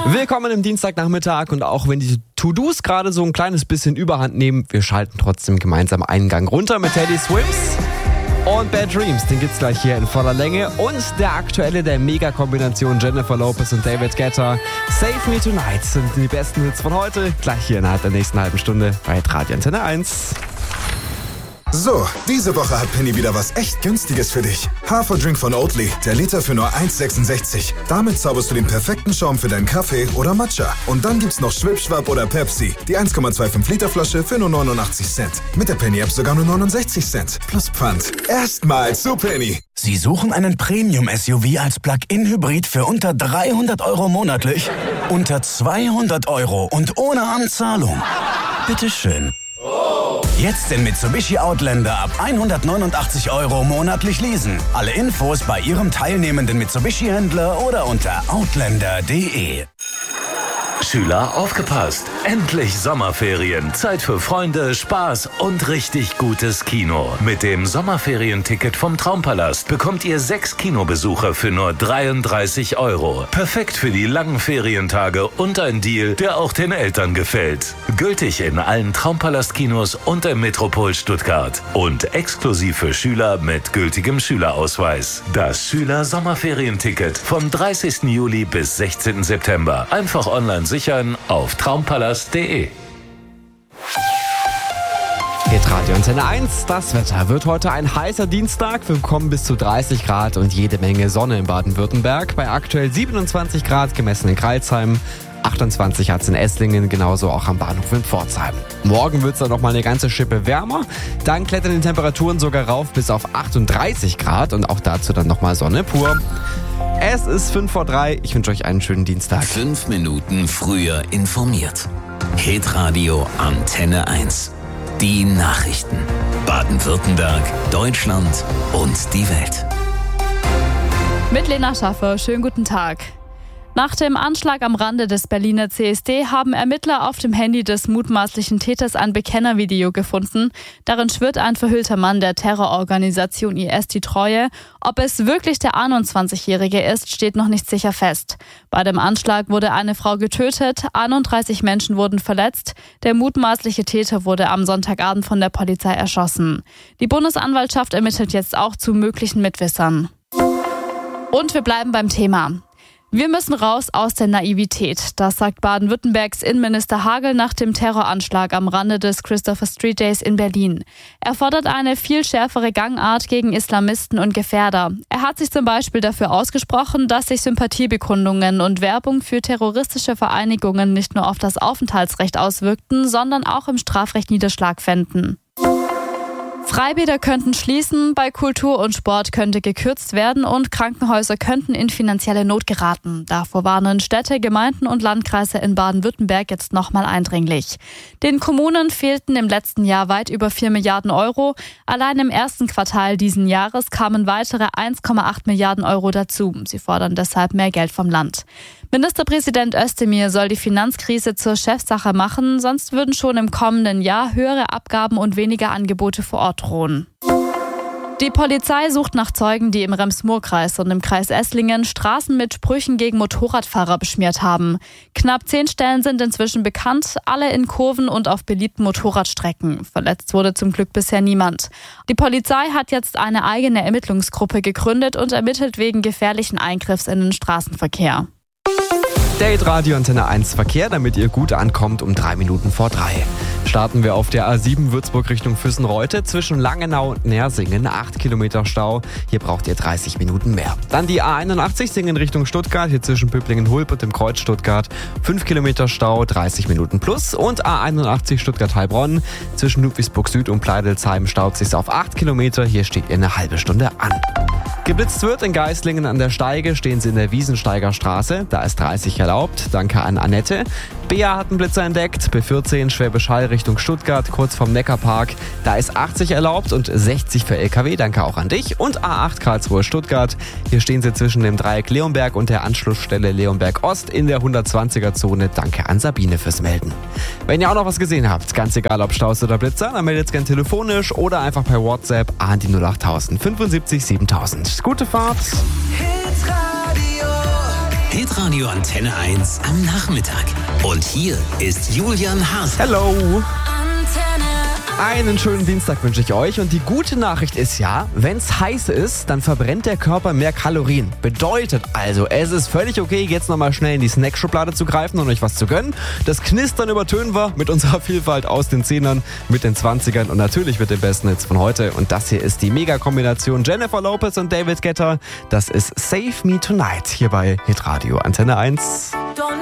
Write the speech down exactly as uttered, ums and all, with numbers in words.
Willkommen im Dienstagnachmittag und auch wenn die To-Dos gerade so ein kleines bisschen Überhand nehmen, wir schalten trotzdem gemeinsam einen Gang runter mit Teddy Swims und Bad Dreams. Den gibt's gleich hier in voller Länge und der aktuelle der Mega-Kombination Jennifer Lopez und David Guetta. Save Me Tonight sind die besten Hits von heute, gleich hier innerhalb der nächsten halben Stunde bei Radio Antenne eins. So, diese Woche hat Penny wieder was echt Günstiges für dich. Haferdrink von Oatly, der Liter für nur eins Komma sechsundsechzig. Damit zauberst du den perfekten Schaum für deinen Kaffee oder Matcha. Und dann gibt's noch Schwipschwapp oder Pepsi, die eins Komma fünfundzwanzig Liter Flasche für nur neunundachtzig Cent. Mit der Penny-App sogar nur neunundsechzig Cent. Plus Pfand. Erstmal zu Penny. Sie suchen einen Premium-S U V als Plug-in-Hybrid für unter dreihundert Euro monatlich? Unter zweihundert Euro und ohne Anzahlung? Bitteschön. Jetzt den Mitsubishi Outlander ab hundertneunundachtzig Euro monatlich leasen. Alle Infos bei Ihrem teilnehmenden Mitsubishi-Händler oder unter outlander punkt de. Schüler, aufgepasst! Endlich Sommerferien. Zeit für Freunde, Spaß und richtig gutes Kino. Mit dem Sommerferienticket vom Traumpalast bekommt ihr sechs Kinobesucher für nur dreiunddreißig Euro. Perfekt für die langen Ferientage und ein Deal, der auch den Eltern gefällt. Gültig in allen Traumpalast-Kinos und im Metropol Stuttgart. Und exklusiv für Schüler mit gültigem Schülerausweis. Das Schüler-Sommerferienticket vom dreißigsten Juli bis sechzehnten September. Einfach online sichern auf traumpalast punkt de. Hit Radio Antenne eins, das Wetter wird heute ein heißer Dienstag. Wir bekommen bis zu dreißig Grad und jede Menge Sonne in Baden-Württemberg. Bei aktuell siebenundzwanzig Grad gemessen in Kreilsheim, achtundzwanzig hat es in Esslingen, genauso auch am Bahnhof in Pforzheim. Morgen wird es dann noch mal eine ganze Schippe wärmer. Dann klettern die Temperaturen sogar rauf bis auf achtunddreißig Grad und auch dazu dann noch mal Sonne pur. Es ist fünf vor drei. Ich wünsche euch einen schönen Dienstag. Fünf Minuten früher informiert. Hit Radio Antenne eins. Die Nachrichten. Baden-Württemberg, Deutschland und die Welt. Mit Lena Schaffer. Schönen guten Tag. Nach dem Anschlag am Rande des Berliner C S D haben Ermittler auf dem Handy des mutmaßlichen Täters ein Bekennervideo gefunden. Darin schwört ein verhüllter Mann der Terrororganisation I S die Treue. Ob es wirklich der einundzwanzigjährige ist, steht noch nicht sicher fest. Bei dem Anschlag wurde eine Frau getötet, einunddreißig Menschen wurden verletzt. Der mutmaßliche Täter wurde am Sonntagabend von der Polizei erschossen. Die Bundesanwaltschaft ermittelt jetzt auch zu möglichen Mitwissern. Und wir bleiben beim Thema. Wir müssen raus aus der Naivität. Das sagt Baden-Württembergs Innenminister Hagel nach dem Terroranschlag am Rande des Christopher Street Days in Berlin. Er fordert eine viel schärfere Gangart gegen Islamisten und Gefährder. Er hat sich zum Beispiel dafür ausgesprochen, dass sich Sympathiebekundungen und Werbung für terroristische Vereinigungen nicht nur auf das Aufenthaltsrecht auswirkten, sondern auch im Strafrecht Niederschlag fänden. Freibäder könnten schließen, bei Kultur und Sport könnte gekürzt werden und Krankenhäuser könnten in finanzielle Not geraten. Davor warnen Städte, Gemeinden und Landkreise in Baden-Württemberg jetzt nochmal eindringlich. Den Kommunen fehlten im letzten Jahr weit über vier Milliarden Euro. Allein im ersten Quartal diesen Jahres kamen weitere eins Komma acht Milliarden Euro dazu. Sie fordern deshalb mehr Geld vom Land. Ministerpräsident Özdemir soll die Finanzkrise zur Chefsache machen, sonst würden schon im kommenden Jahr höhere Abgaben und weniger Angebote vor Ort drohen. Die Polizei sucht nach Zeugen, die im Rems-Murr-Kreis und im Kreis Esslingen Straßen mit Sprüchen gegen Motorradfahrer beschmiert haben. Knapp zehn Stellen sind inzwischen bekannt, alle in Kurven und auf beliebten Motorradstrecken. Verletzt wurde zum Glück bisher niemand. Die Polizei hat jetzt eine eigene Ermittlungsgruppe gegründet und ermittelt wegen gefährlichen Eingriffs in den Straßenverkehr. Date Radio Antenne eins Verkehr, damit ihr gut ankommt um drei Minuten vor drei. Starten wir auf der A sieben Würzburg Richtung Füssen-Reute zwischen Langenau und Nersingen, acht Kilometer Stau. Hier braucht ihr dreißig Minuten mehr. Dann die A einundachtzig Singen Richtung Stuttgart, hier zwischen Püpplingen-Hulp und dem Kreuz Stuttgart, fünf Kilometer Stau, dreißig Minuten plus. Und A einundachtzig Stuttgart-Heilbronn zwischen Ludwigsburg Süd und Pleidelsheim staut sich auf acht Kilometer. Hier steht ihr eine halbe Stunde an. Geblitzt wird in Geislingen an der Steige, stehen sie in der Wiesensteiger Straße. Da ist dreißig erlaubt. Danke an Annette. Bea hat einen Blitzer entdeckt. B vierzehn Schwäbisch Hall Richtung Stuttgart, kurz vom Neckarpark. Da ist achtzig erlaubt und sechzig für L K W. Danke auch an dich. Und A acht Karlsruhe Stuttgart. Hier stehen sie zwischen dem Dreieck Leonberg und der Anschlussstelle Leonberg Ost in der hundertzwanziger Zone. Danke an Sabine fürs Melden. Wenn ihr auch noch was gesehen habt, ganz egal ob Staus oder Blitzer, dann meldet es gerne telefonisch oder einfach per WhatsApp an die null acht null null fünfundsiebzig siebentausend. Gute Fahrt! Hit Radio. Hitradio Antenne eins am Nachmittag. Und hier ist Julian Hase. Hello! Einen schönen Dienstag wünsche ich euch und die gute Nachricht ist ja, wenn es heiß ist, dann verbrennt der Körper mehr Kalorien. Bedeutet also, es ist völlig okay, jetzt nochmal schnell in die Snackschublade zu greifen und euch was zu gönnen. Das Knistern übertönen wir mit unserer Vielfalt aus den Zehnern, mit den Zwanzigern und natürlich mit den besten Hits von heute. Und das hier ist die Mega-Kombination Jennifer Lopez und David Guetta. Das ist Save Me Tonight hier bei Hitradio Antenne eins.